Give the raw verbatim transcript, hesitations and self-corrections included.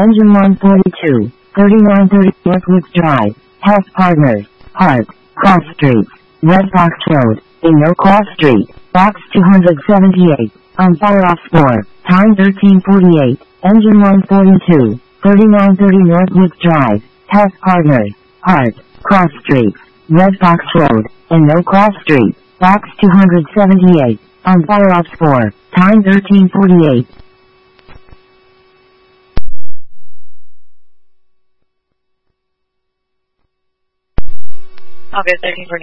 Engine one forty-two, thirty-nine thirty Northwoods Drive, Health Partners, Park, Cross Street, Red Box Road, in No Cross Street, Box two seventy-eight, on fire off four, time thirteen forty-eight, Engine one forty-two, thirty-nine thirty Northwoods Drive, Health Partners, Park, Cross Street, Red Box Road, in No Cross Street, Box two seventy-eight, on fire off four, time thirteen forty-eight. Okay, thirteen forty-eight.